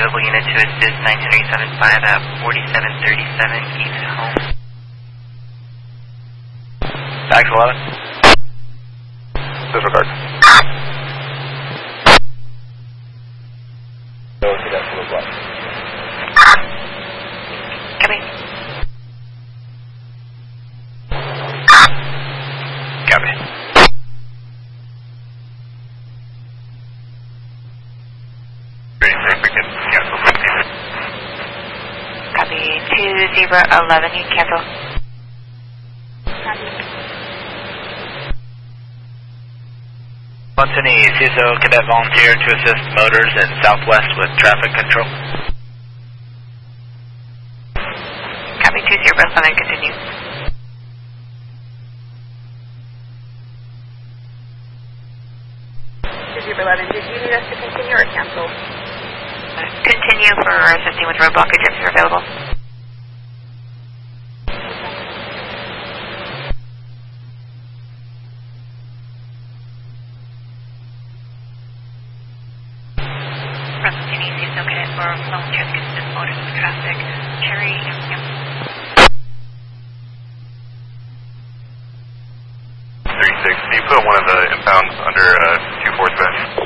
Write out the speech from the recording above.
available unit to assist 975 at 4737 East Home. Tax 11. Disregard. Go to that full block. Copy. Copy. Copy. 2011, you can cancel. Montini, CISO cadet volunteer to assist motors in Southwest with traffic control. Copy. 207, continue. Did you need us to continue or cancel? Continue for assisting with road blockage if you're available. Proximity CISO cadet for volunteers to assist motors with traffic. Cherry, 36, can you put one of the impounds under 247?